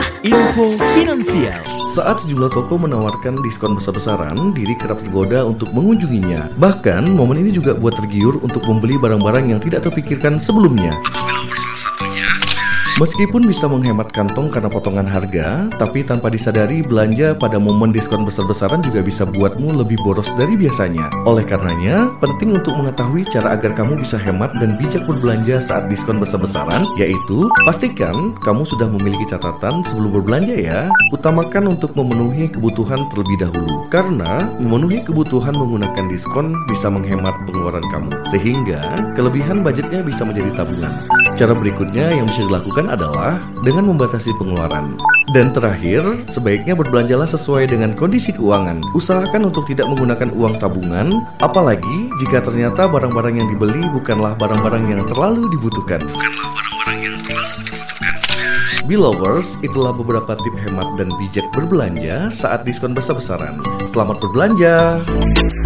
Info Finansial. Saat sejumlah toko menawarkan diskon besar-besaran, diri kerap tergoda untuk mengunjunginya. Bahkan, momen ini juga buat tergiur untuk membeli barang-barang yang tidak terpikirkan sebelumnya. Meskipun bisa menghemat kantong karena potongan harga, tapi tanpa disadari belanja pada momen diskon besar-besaran juga bisa buatmu lebih boros dari biasanya. Oleh karenanya, penting untuk mengetahui cara agar kamu bisa hemat dan bijak berbelanja saat diskon besar-besaran, yaitu pastikan kamu sudah memiliki catatan sebelum berbelanja ya. Utamakan untuk memenuhi kebutuhan terlebih dahulu, karena memenuhi kebutuhan menggunakan diskon bisa menghemat pengeluaran kamu, sehingga kelebihan budgetnya bisa menjadi tabungan. Cara berikutnya yang bisa dilakukan adalah dengan membatasi pengeluaran. Dan terakhir, sebaiknya berbelanjalah sesuai dengan kondisi keuangan. Usahakan untuk tidak menggunakan uang tabungan, apalagi jika ternyata barang-barang yang dibeli bukanlah barang-barang yang terlalu dibutuhkan. Belovers, itulah beberapa tip hemat dan bijak berbelanja saat diskon besar-besaran. Selamat berbelanja!